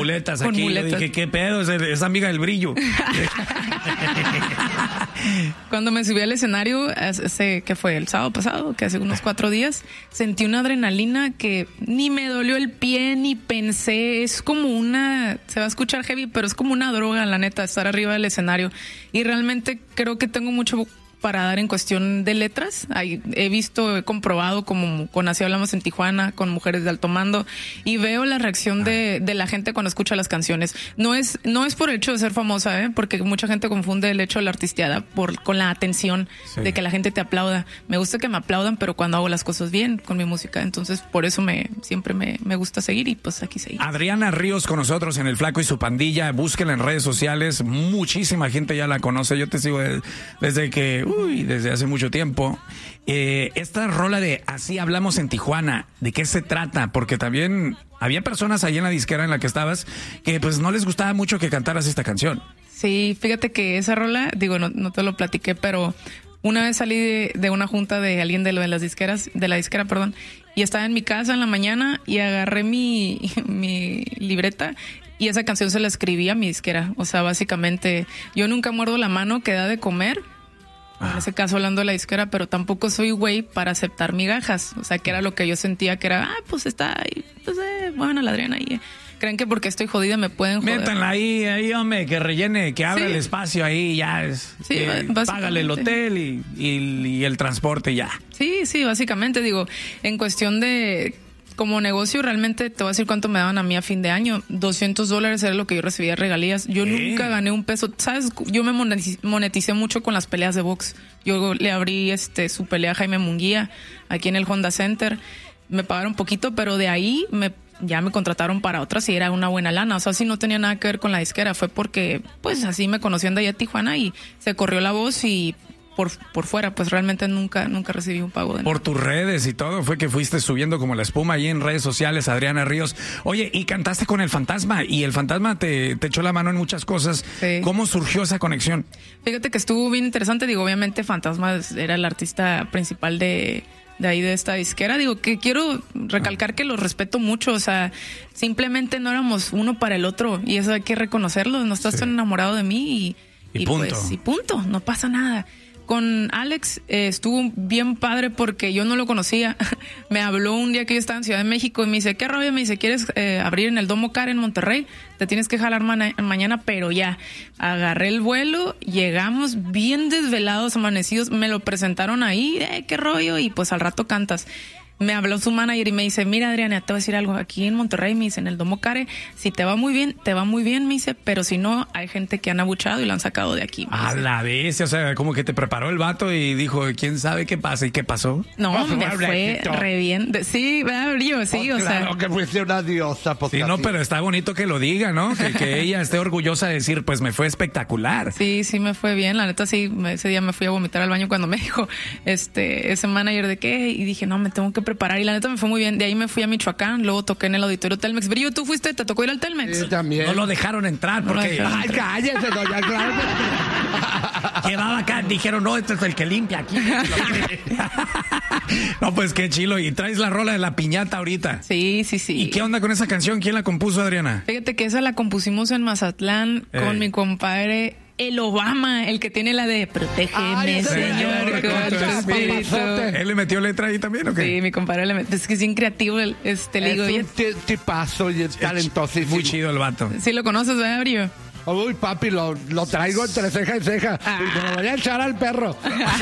muletas con aquí. muletas. Yo dije, ¿qué pedo? Es amiga del Brillo. Cuando me subí al escenario, que fue el sábado pasado, que hace unos 4 días, sentí una adrenalina que ni me dolió el pie, ni pensé. Es como se va a escuchar heavy, pero es como una droga, la neta, estar arriba del escenario. Y realmente creo que tengo mucho para dar en cuestión de letras. He comprobado, como con Así Hablamos en Tijuana, con Mujeres de Alto Mando, y veo la reacción de la gente cuando escucha las canciones. No es por el hecho de ser famosa, porque mucha gente confunde el hecho de la artisteada con la atención, de que la gente te aplauda. Me gusta que me aplaudan, pero cuando hago las cosas bien con mi música. Entonces, por eso siempre me gusta seguir, y pues aquí seguir. Adriana Ríos con nosotros en El Flaco y su Pandilla. Búsquenla en redes sociales. Muchísima gente ya la conoce. Yo te sigo desde hace mucho tiempo. Esta rola de Así Hablamos en Tijuana, ¿de qué se trata? Porque también había personas ahí en la disquera en la que estabas que pues no les gustaba mucho que cantaras esta canción. Sí, fíjate que esa rola, no te lo platiqué, pero una vez salí de una junta de alguien de la disquera, y estaba en mi casa en la mañana y agarré mi libreta. Y esa canción se la escribí a mi disquera. O sea, básicamente, yo nunca muerdo la mano que da de comer. En ese caso hablando de la disquera, pero tampoco soy güey para aceptar migajas. O sea, que era lo que yo sentía, que era, pues está ahí, pues bueno, la Adriana ahí. Creen que porque estoy jodida me pueden joder. Métanla ahí, hombre, que rellene, que abra el espacio ahí, ya es. Sí, págale el hotel y el transporte ya. Sí, básicamente, en cuestión de... Como negocio, realmente te voy a decir cuánto me daban a mí a fin de año. $200 era lo que yo recibía de regalías. Yo nunca gané un peso. ¿Sabes? Yo me moneticé mucho con las peleas de box. Yo le abrí su pelea a Jaime Munguía aquí en el Honda Center. Me pagaron poquito, pero de ahí ya me contrataron para otras y era una buena lana. O sea, sí, no tenía nada que ver con la disquera. Fue porque, pues, así me conocían de allá a Tijuana y se corrió la voz y... Por fuera, pues realmente nunca recibí un pago de nada. Por tus redes y todo, fue que fuiste subiendo como la espuma ahí en redes sociales, Adriana Ríos. Oye, y cantaste con el Fantasma, y el Fantasma te echó la mano en muchas cosas. Sí. ¿Cómo surgió esa conexión? Fíjate que estuvo bien interesante. Obviamente Fantasma era el artista principal de ahí de esta disquera. Que quiero recalcar que los respeto mucho. O sea, simplemente no éramos uno para el otro, y eso hay que reconocerlo. No estás tan enamorado de mí y punto. Pues, y punto, no pasa nada. Con Alex estuvo bien padre porque yo no lo conocía. Me habló un día que yo estaba en Ciudad de México y me dice, ¿qué rollo? Me dice, ¿quieres abrir en el Domo Car en Monterrey? Te tienes que jalar mañana, pero ya. Agarré el vuelo, llegamos bien desvelados, amanecidos, me lo presentaron ahí, ¿qué rollo? Y pues al rato cantas. Me habló su manager y me dice, mira, Adriana, te voy a decir algo. Aquí en Monterrey, me dice, en el Domo Care, si te va muy bien, me dice, pero si no, hay gente que han abuchado y lo han sacado de aquí. A la vez, o sea, como que te preparó el vato y dijo, ¿quién sabe qué pasa? ¿Y qué pasó? No, me fue re bien. Sí, ¿verdad, Brillo? Sí, o sea. Claro que fuiste una diosa. Sí, no, pero está bonito que lo diga, ¿no? Que ella esté orgullosa de decir, pues me fue espectacular. Sí, me fue bien. La neta, sí, ese día me fui a vomitar al baño cuando me dijo ese manager de qué, y dije, no, me tengo que preparar, y la neta me fue muy bien. De ahí me fui a Michoacán, luego toqué en el auditorio Telmex. Brillo, ¿tú fuiste? ¿Te tocó ir al Telmex? Sí, también. No lo dejaron entrar porque... Ay, cállate, doña Clara. Llevaba acá, dijeron, no, este es el que limpia aquí. No, pues qué chilo. Y traes la rola de La Piñata ahorita. Sí. ¿Y qué onda con esa canción? ¿Quién la compuso, Adriana? Fíjate que esa la compusimos en Mazatlán con mi compadre el Obama, el que tiene la de Protégeme, Señor, con tu espíritu. ¿Él le metió letra ahí también o qué? Sí, mi compadre le metió. Es que es increativo. Le digo, es un tipazo y es talentosísimo. Muy chido el vato. Sí, lo conoces, ¿verdad, Brillo? Uy, papi, lo traigo entre ceja y ceja. Y me lo voy a echar al perro.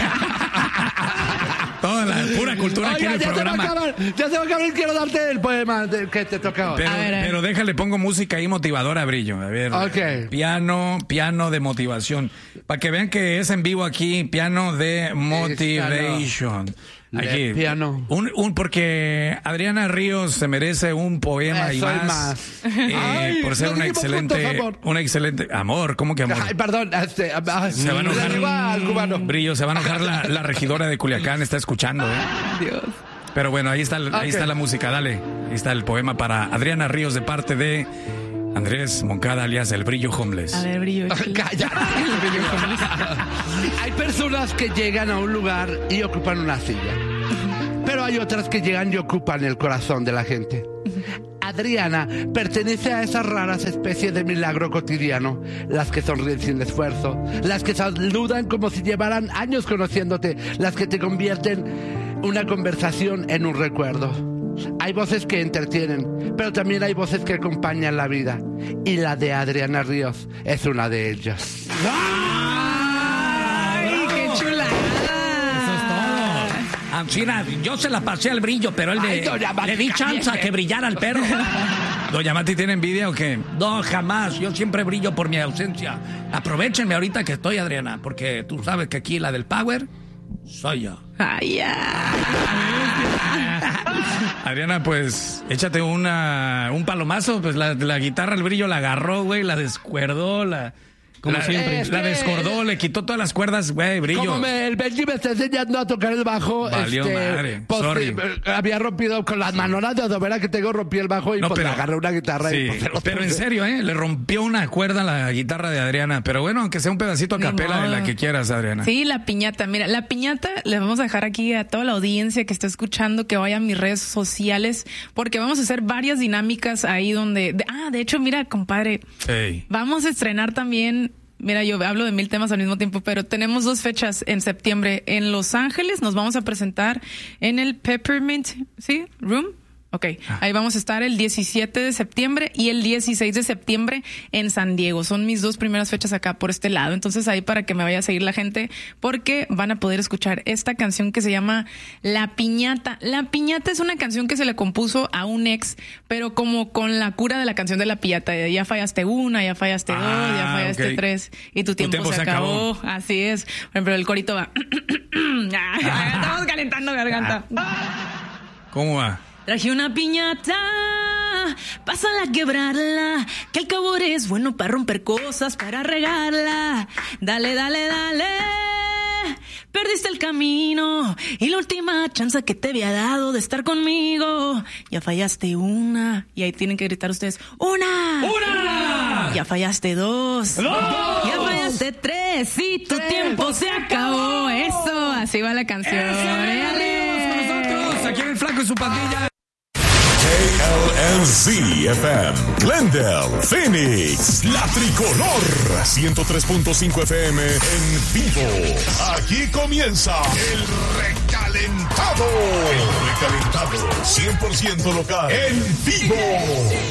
Toda la pura cultura aquí en el programa. Ya se va a acabar. Quiero darte el poema que te toca hoy. Pero déjale, pongo música ahí motivadora, Brillo. A ver. Okay. Piano de motivación. Para que vean que es en vivo aquí, piano de motivation. Aquí. Piano. Porque Adriana Ríos se merece un poema y más. Ay, por ser una excelente amor. ¿Cómo que amor? Ay, perdón. Se va a enojar. Brillo, se va a enojar la regidora de Culiacán, está escuchando. Dios. Pero bueno, ahí está la música, dale. Ahí está el poema para Adriana Ríos de parte de Andrés Moncada, alias El Brillo Homeless. A ver, Brillo. Calla. Hay personas que llegan a un lugar y ocupan una silla. Pero hay otras que llegan y ocupan el corazón de la gente. Adriana pertenece a esas raras especies de milagro cotidiano, las que sonríen sin esfuerzo, las que saludan como si llevaran años conociéndote, las que te convierten una conversación en un recuerdo. Hay voces que entretienen, pero también hay voces que acompañan la vida, y la de Adriana Ríos es una de ellas. ¡Ay, qué chulada! China, yo se la pasé al brillo, pero él le di chance a que brillara el perro. ¿Doña Mati tiene envidia o qué? No, jamás. Yo siempre brillo por mi ausencia. Aprovechenme ahorita que estoy, Adriana, porque tú sabes que aquí la del power soy yo. Ay, ya. Adriana, pues, échate un palomazo. Pues la guitarra, el brillo la agarró, güey, la descuerdó, como siempre. La descordó, le quitó todas las cuerdas, güey, brillo. Como el Benji me está enseñando a tocar el bajo, Valió madre. pues, Sorry. Había rompido con las manolas de adobera que tengo, rompí el bajo y No, pues pero- agarré una guitarra Sí, y pues, se lo pero en puse. serio, le rompió una cuerda a la guitarra de Adriana. Pero bueno, aunque sea un pedacito a Ni capela de la modo. que quieras, Adriana. Sí, la piñata. Mira, la piñata le vamos a dejar aquí a toda la audiencia que está escuchando que vaya a mis redes sociales porque vamos a hacer varias dinámicas ahí donde... de hecho, mira, compadre, Ey. vamos a estrenar también... Mira, yo hablo de 1000 temas al mismo tiempo, pero tenemos 2 fechas en septiembre. En Los Ángeles nos vamos a presentar en el Peppermint, ¿sí? Room. Ok, ahí vamos a estar el 17 de septiembre y el 16 de septiembre en San Diego. Son mis 2 primeras fechas acá por este lado. Entonces ahí para que me vaya a seguir la gente porque van a poder escuchar esta canción que se llama La Piñata. La Piñata es una canción que se le compuso a un ex, pero como con la cura de la canción de la piñata. Ya fallaste una, ya fallaste dos, ya fallaste ok. 3 y tu tiempo se acabó. Así es. Por ejemplo, el corito va... Estamos calentando garganta. ¿Cómo va? Traje una piñata, pásala a quebrarla, que al cabo eres bueno para romper cosas, para regarla. Dale, dale, dale, perdiste el camino y la última chance que te había dado de estar conmigo. Ya fallaste una, y ahí tienen que gritar ustedes, ¡una! Ya fallaste 2. Ya fallaste 3, y tu tiempo se acabó. Eso, así va la canción. Amigos, con nosotros, aquí en el Flaco y su pandilla. KLNC FM, Glendale, Phoenix, La Tricolor, 103.5 FM en vivo. Aquí comienza el recalentado. El recalentado, 100% local, en vivo.